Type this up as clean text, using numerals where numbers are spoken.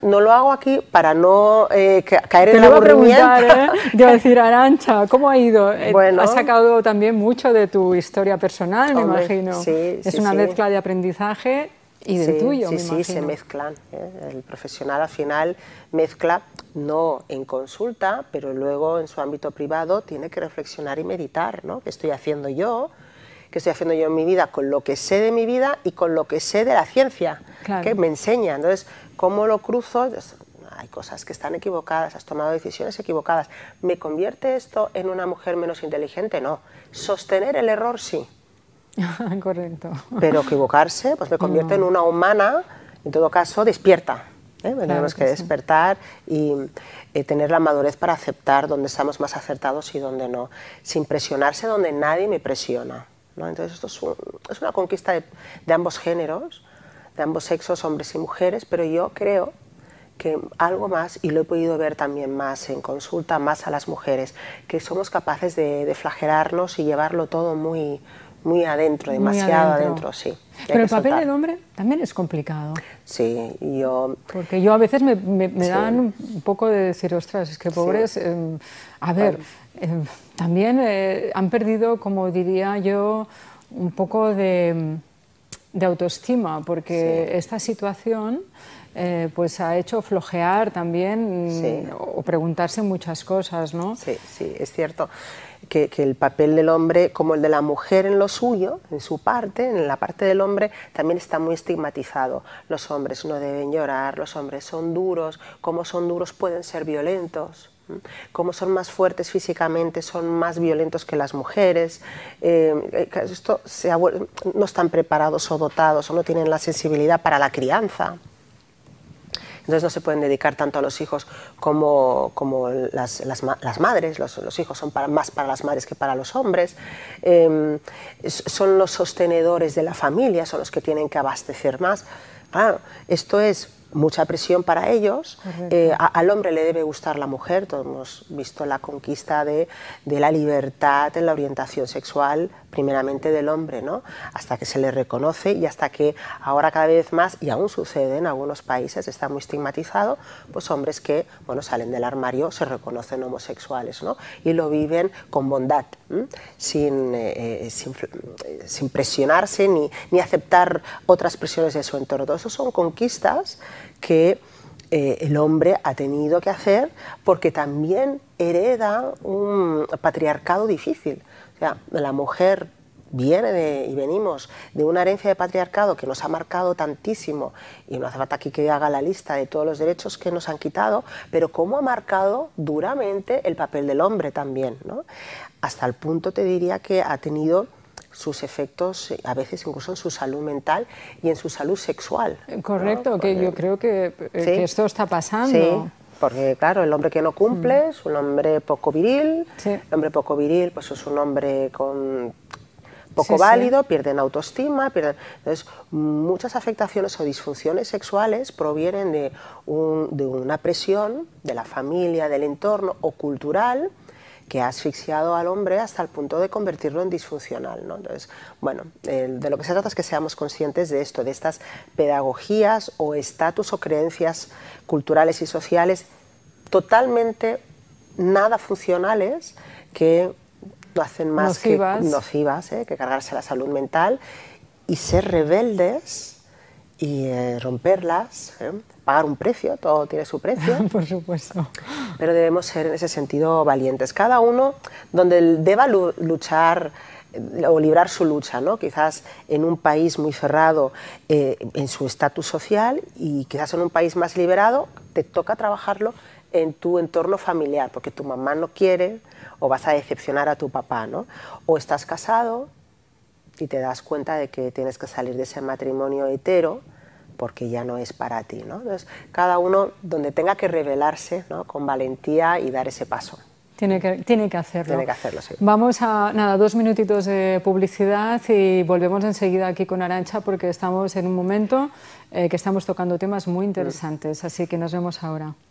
No lo hago aquí para no caer en el aburrimiento. Te iba a decir, Arantxa, ¿cómo ha ido? Bueno, has sacado también mucho de tu historia personal, me imagino. Sí, es una mezcla de aprendizaje y del tuyo, me imagino. Sí, se mezclan. El profesional al final mezcla, no en consulta, pero luego en su ámbito privado tiene que reflexionar y meditar, ¿no? ¿Qué estoy haciendo yo? ¿Qué estoy haciendo yo en mi vida con lo que sé de mi vida y con lo que sé de la ciencia? Claro. Que me enseña. Entonces, ¿cómo lo cruzo? Hay cosas que están equivocadas, has tomado decisiones equivocadas. ¿Me convierte esto en una mujer menos inteligente? No. Sostener el error, sí. Correcto. Pero equivocarse, pues me convierte en una humana, en todo caso, despierta. Tenemos que despertar y tener la madurez para aceptar dónde estamos más acertados y dónde no, sin presionarse donde nadie me presiona, ¿no? Entonces esto es una conquista de ambos géneros, de ambos sexos, hombres y mujeres, pero yo creo que algo más, y lo he podido ver también más en consulta, más a las mujeres, que somos capaces de flagelarnos y llevarlo todo muy adentro, demasiado adentro, sí. Pero el papel del hombre también es complicado. Sí, porque yo a veces me dan un poco de decir, ostras, es que pobres, a ver, también han perdido, como diría yo, un poco de autoestima, porque esta situación pues ha hecho flojear también o preguntarse muchas cosas, ¿no? Sí, sí, es cierto que el papel del hombre, como el de la mujer en lo suyo, en su parte, en la parte del hombre, también está muy estigmatizado. Los hombres no deben llorar, los hombres son duros, como son duros pueden ser violentos. Como son más fuertes físicamente, son más violentos que las mujeres. No están preparados o dotados o no tienen la sensibilidad para la crianza. Entonces no se pueden dedicar tanto a los hijos como las madres. Los hijos son más para las madres que para los hombres. Son los sostenedores de la familia, son los que tienen que abastecer más. Claro, esto es mucha presión para ellos. Al hombre le debe gustar la mujer. Todos hemos visto la conquista de la libertad en la orientación sexual, primeramente del hombre, ¿no? Hasta que se le reconoce y hasta que ahora cada vez más, y aún sucede en algunos países, está muy estigmatizado, pues hombres que, bueno, salen del armario, se reconocen homosexuales, ¿no? Y lo viven con bondad, sin presionarse ni aceptar otras presiones de su entorno. Todo eso son conquistas que el hombre ha tenido que hacer porque también hereda un patriarcado difícil. O sea, la mujer viene y venimos de una herencia de patriarcado que nos ha marcado tantísimo, y no hace falta aquí que haga la lista de todos los derechos que nos han quitado, pero cómo ha marcado duramente el papel del hombre también, ¿no? Hasta el punto, te diría, que ha tenido sus efectos a veces incluso en su salud mental y en su salud sexual. Correcto, ¿no? Que yo creo que esto está pasando. Sí, porque claro, el hombre que no cumple es un hombre poco viril, el hombre poco viril pues es un hombre con poco válido, pierden autoestima, entonces muchas afectaciones o disfunciones sexuales provienen de una presión de la familia, del entorno o cultural, que ha asfixiado al hombre hasta el punto de convertirlo en disfuncional, ¿no? Entonces, bueno, de lo que se trata es que seamos conscientes de esto, de estas pedagogías o estatus o creencias culturales y sociales totalmente nada funcionales, que no hacen más nocivas, que cargarse la salud mental, y ser rebeldes y romperlas, pagar un precio, todo tiene su precio. Por supuesto. Pero debemos ser en ese sentido valientes, cada uno donde deba luchar o librar su lucha, ¿no? Quizás en un país muy cerrado en su estatus social, y quizás en un país más liberado te toca trabajarlo en tu entorno familiar, porque tu mamá no quiere o vas a decepcionar a tu papá, ¿no? O estás casado y te das cuenta de que tienes que salir de ese matrimonio hetero porque ya no es para ti, ¿no? Entonces, cada uno donde tenga que rebelarse, ¿no? Con valentía y dar ese paso. Tiene que hacerlo. Tiene que hacerlo, sí. Vamos a 2 minutitos de publicidad y volvemos enseguida aquí con Arantxa, porque estamos en un momento que estamos tocando temas muy interesantes, así que nos vemos ahora.